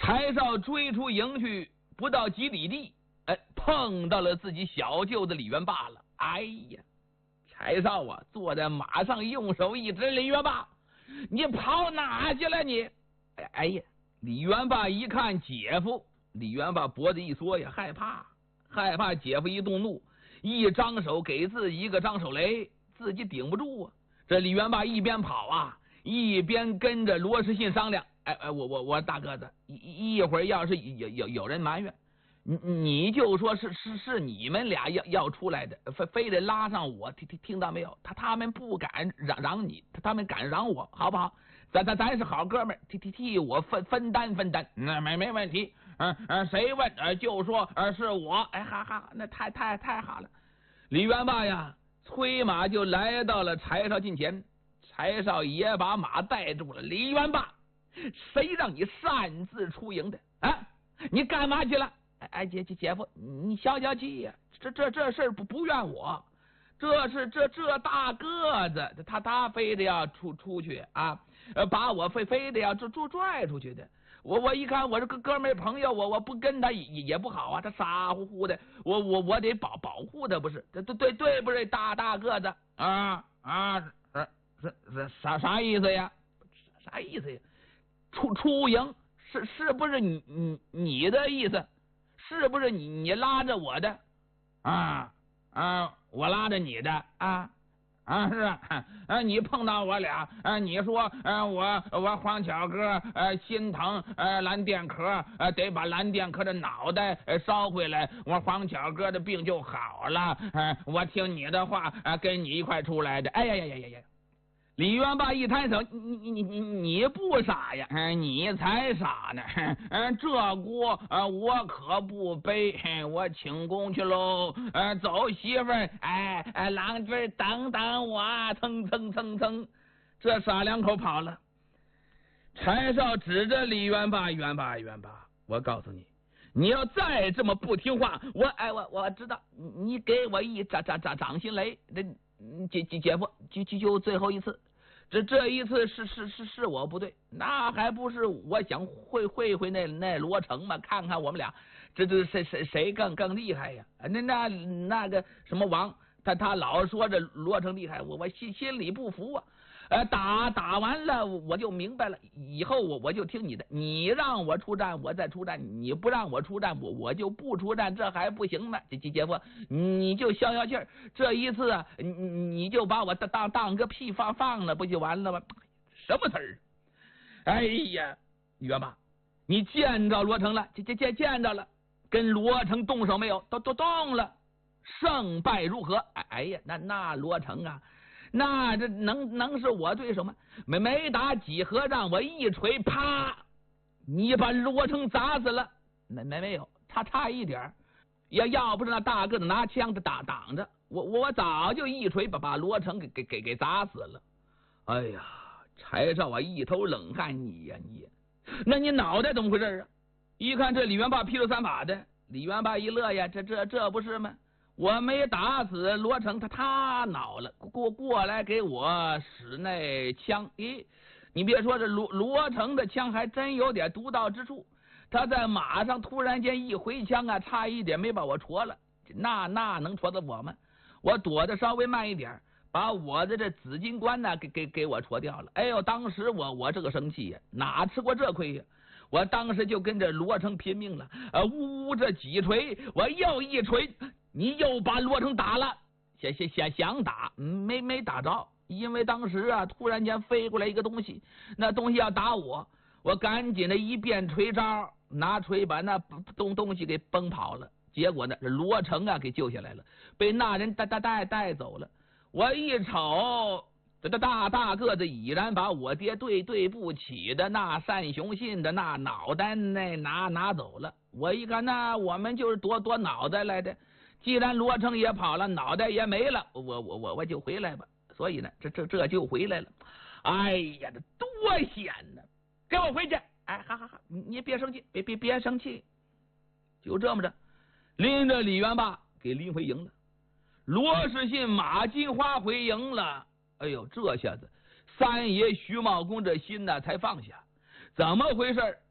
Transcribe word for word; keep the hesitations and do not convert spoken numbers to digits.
柴少追出营去，不到几里地，哎，碰到了自己小舅子李元霸了。哎呀，柴少啊，坐在马上，用手一指：“李元霸，你跑哪去了你？”哎哎呀，李元霸一看姐夫，李元霸脖子一缩呀，害怕，害怕姐夫一动怒，一张手给自己一个张手雷，自己顶不住啊。这李元霸一边跑啊，一边跟着罗士信商量。哎哎，我我我大个子，一一会儿要是有有有人埋怨，你你就说是是是你们俩要要出来的，非非得拉上我，听听听到没有？他他们不敢嚷嚷你，他们敢嚷我，好不好？咱咱咱是好哥们儿，替替替我分分担分担，那没没问题。嗯嗯，谁问呃就说呃是我，哎哈哈，那太太太好了。李元霸呀，催马就来到了柴少近前，柴少也把马带住了。李元霸，谁让你擅自出营的啊？你干嘛去了？哎姐姐姐夫，你消消气呀、啊！这这这事不不怨我，这是这这大个子，他他非得要出出去啊，呃，把我非非得要拽拽出去的。我我一看我这个哥们朋友，我我不跟他也也不好啊，他傻乎乎的，我我我得保保护他，不是？对对对对，不是大大个子啊啊，是是是啥啥意思呀？啥意思呀？出出营是是不是你你你的意思？是不是你你拉着我的啊啊？我拉着你的啊啊是啊，啊你碰到我俩啊，你说啊我我黄巧哥呃心疼呃蓝靛壳呃得把蓝靛壳的脑袋呃烧回来，我黄巧哥的病就好了。呃、我听你的话啊，跟你一块出来的。哎呀呀呀呀呀！李元霸一摊手，你你你你你不傻呀？你才傻呢！嗯，这锅啊，我可不背，我请功去喽。呃，走，媳妇儿，哎哎，郎君等等我，蹭蹭蹭蹭，这仨两口跑了。柴少指着李元霸，元霸元霸，我告诉你，你要再这么不听话，我哎我我知道，你给我一掌掌掌掌心雷，这姐姐姐夫就就就最后一次。这这一次是是是是我不对，那还不是我想会会会那那罗成嘛？看看我们俩，这这谁谁谁更更厉害呀？那那那个什么王，他他老说这罗成厉害，我我心心里不服啊。呃，打打完了我就明白了，以后我我就听你的，你让我出战我再出战，你不让我出战我我就不出战，这还不行吗？姐姐姐夫，你就消消气儿，这一次啊，你你就把我当当当个屁放放了，不就完了吗？什么词儿？哎呀，元霸，你见着罗成了？见见见着了，跟罗成动手没有？都都动了，胜败如何？哎哎呀，那那罗成啊。那这能能是我对手吗？没没打几合，让我一锤，啪！你把罗成砸死了。没没没有，差差一点。要要不是那大个子拿枪的挡挡着，我我早就一锤把把罗成给给给给砸死了。哎呀，柴少啊，一头冷汗，你呀你，那你脑袋怎么回事啊？一看这李元霸披着三把的，李元霸一乐呀，这这这不是吗？我没打死罗成，他他恼了，过过来给我使那枪。咦，你别说，这罗罗成的枪还真有点独到之处。他在马上突然间一回枪啊，差一点没把我戳了。那那能戳得我吗？我躲得稍微慢一点，把我的这紫金冠呢给给给我戳掉了。哎呦，当时我我这个生气呀，哪吃过这亏呀？我当时就跟着罗成拼命了，呃，呜呜这几锤，我又一锤。你又把罗成打了，想想想想打，没没打着，因为当时啊，突然间飞过来一个东西，那东西要打我，我赶紧的一变锤招，拿锤把那东东西给崩跑了。结果呢，罗成啊给救下来了，被那人带带带带走了。我一瞅，这大大个子已然把我爹对对不起的那单雄信的那脑袋那拿拿走了。我一看，那我们就是夺夺脑袋来的。既然罗成也跑了，脑袋也没了，我我我我就回来吧。所以呢，这这这就回来了。哎呀，这多险呢！给我回去！哎，哈哈哈！你你别生气，别别别生气。就这么着，拎着李元霸给拎回营了。罗士信、马金花回营了。哎呦，这下子三爷徐茂公这心呢才放下。怎么回事？